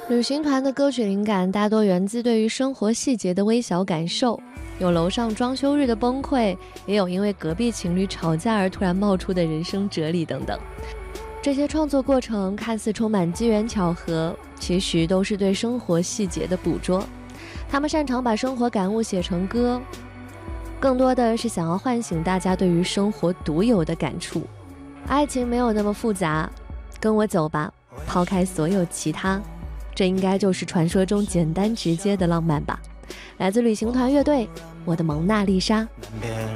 旅行团的歌曲灵感大多源自对于生活细节的微小感受，有楼上装修日的崩溃，也有因为隔壁情侣吵架而突然冒出的人生哲理等等。这些创作过程看似充满机缘巧合，其实都是对生活细节的捕捉。他们擅长把生活感悟写成歌，更多的是想要唤醒大家对于生活独有的感触。爱情没有那么复杂，跟我走吧，抛开所有其他，这应该就是传说中简单直接的浪漫吧。来自旅行团乐队，我的蒙娜丽莎。